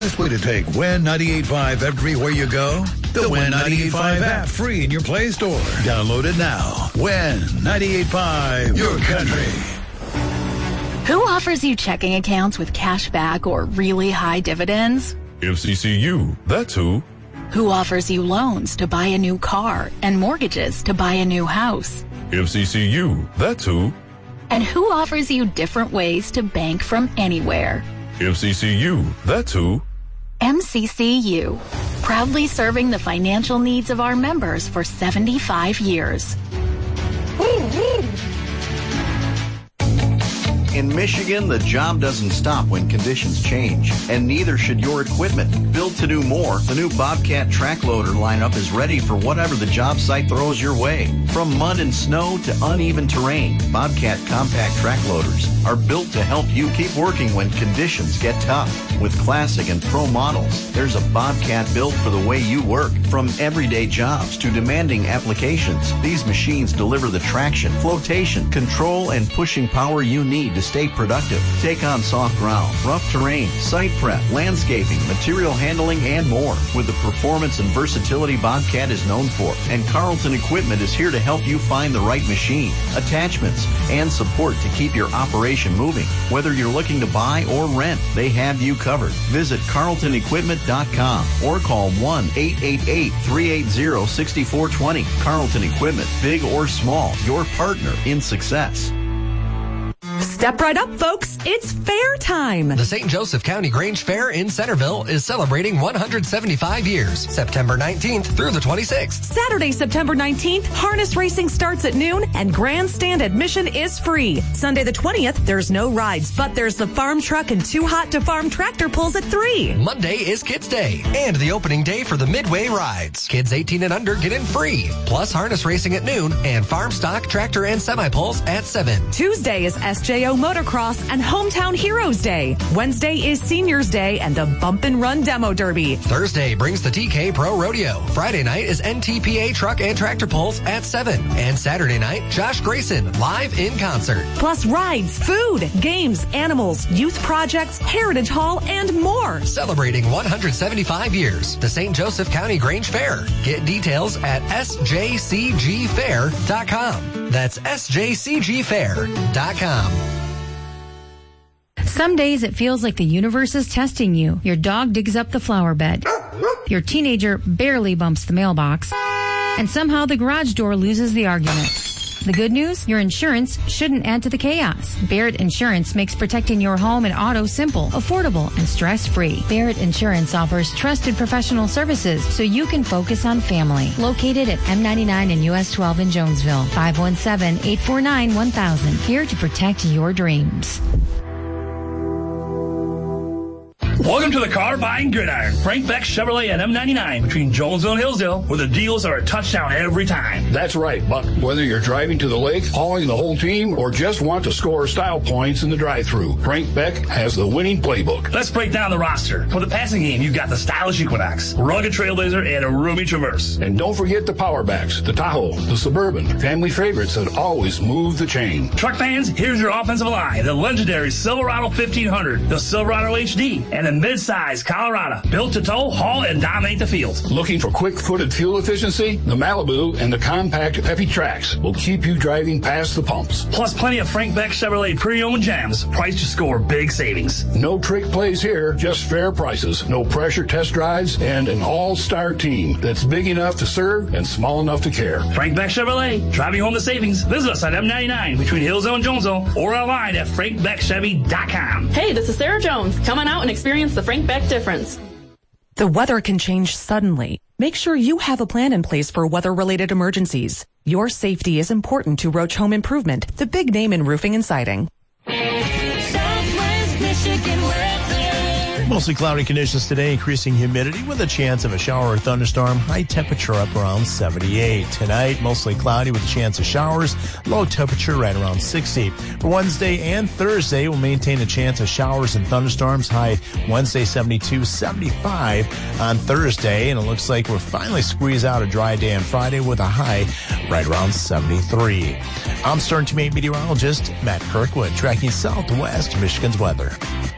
Best way to take WIN 98.5 everywhere you go? The WIN 98.5 app, free in your Play Store. Download it now. WIN 98.5, your country. Who offers you checking accounts with cash back or really high dividends? FCCU, that's who. Who offers you loans to buy a new car and mortgages to buy a new house? FCCU, that's who. And who offers you different ways to bank from anywhere? FCCU, that's who. MCCU, proudly serving the financial needs of our members for 75 years. In Michigan, the job doesn't stop when conditions change, and neither should your equipment. Built to do more, the new Bobcat track loader lineup is ready for whatever the job site throws your way. From mud and snow to uneven terrain, Bobcat compact track loaders are built to help you keep working when conditions get tough. With classic and pro models, there's a Bobcat built for the way you work. From everyday jobs to demanding applications, these machines deliver the traction, flotation, control, and pushing power you need to stay productive. Take on soft ground, rough terrain, site prep, landscaping, material handling, and more with the performance and versatility Bobcat is known for. And Carlton Equipment is here to help you find the right machine, attachments, and support to keep your operation moving. Whether you're looking to buy or rent, they have you covered. Visit carltonequipment.com or call 1-888-380-6420. Carlton Equipment, big or small, your partner in success. Step right up, folks. It's fair time. The St. Joseph County Grange Fair in Centerville is celebrating 175 years, September 19th through the 26th. Saturday, September 19th, harness racing starts at noon and grandstand admission is free. Sunday the 20th, there's no rides, but there's the farm truck and Too Hot to Farm tractor pulls at 3. Monday is Kids Day and the opening day for the Midway Rides. Kids 18 and under get in free, plus harness racing at noon and farm stock, tractor, and semi-pulls at 7. Tuesday is SJO Motocross and Hometown Heroes Day. Wednesday is Seniors Day and the Bump and Run Demo Derby. Thursday brings the TK Pro Rodeo. Friday night is NTPA Truck and Tractor Pulls at 7. And Saturday night, Josh Grayson live in concert. Plus rides, food, games, animals, youth projects, Heritage Hall, and more. Celebrating 175 years, the St. Joseph County Grange Fair. Get details at sjcgfair.com. That's sjcgfair.com. Some days it feels like the universe is testing you. Your dog digs up the flower bed. Your teenager barely bumps the mailbox. And somehow the garage door loses the argument. The good news? Your insurance shouldn't add to the chaos. Barrett Insurance makes protecting your home and auto simple, affordable, and stress-free. Barrett Insurance offers trusted professional services so you can focus on family. Located at M99 and US 12 in Jonesville. 517-849-1000. Here to protect your dreams. Welcome to the Car Buying Gridiron. Frank Beck Chevrolet at M99 between Jonesville and Hillsdale, where the deals are a touchdown every time. That's right, Buck. Whether you're driving to the lake, hauling the whole team, or just want to score style points in the drive-thru, Frank Beck has the winning playbook. Let's break down the roster. For the passing game, you've got the stylish Equinox, rugged Trailblazer, and a roomy Traverse. And don't forget the power backs, the Tahoe, the Suburban, family favorites that always move the chain. Truck fans, here's your offensive line. The legendary Silverado 1500, the Silverado HD, and the mid-size Colorado, built to tow, haul, and dominate the field. Looking for quick-footed fuel efficiency? The Malibu and the compact Peppy Trax will keep you driving past the pumps. Plus plenty of Frank Beck Chevrolet pre-owned gems, priced to score big savings. No trick plays here, just fair prices, no pressure test drives, and an all-star team that's big enough to serve and small enough to care. Frank Beck Chevrolet, driving home the savings. Visit us at M99 between Hillsdale and Jonesville, or online at frankbeckchevy.com. Hey, this is Sarah Jones. Come on out and experience the Frank Beck difference. The weather can change suddenly. Make sure you have a plan in place for weather-related emergencies. Your safety is important to Roach Home Improvement, the big name in roofing and siding. Southwest Michigan weather. Mostly cloudy conditions today, increasing humidity with a chance of a shower or thunderstorm. High temperature up around 78. Tonight, mostly cloudy with a chance of showers. Low temperature right around 60. For Wednesday and Thursday, we'll maintain a chance of showers and thunderstorms. High Wednesday 72, 75 on Thursday. And it looks like we'll finally squeeze out a dry day on Friday with a high right around 73. I'm Stern Team 8 meteorologist Matt Kirkwood, tracking Southwest Michigan's weather.